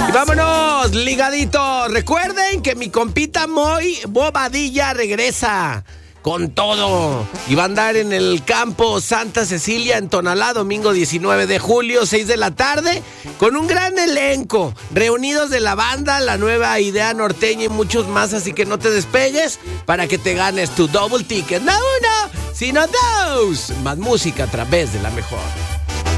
Y vámonos, ligaditos. Recuerden que mi compita Moy Bobadilla regresa con todo. Y va a andar en el campo Santa Cecilia en Tonalá, domingo 19 de julio, 6 de la tarde, con un gran elenco, reunidos de la banda, la nueva idea norteña y muchos más. Así que no te despegues para que te ganes tu double ticket. No uno, sino dos. Más música a través de la mejor.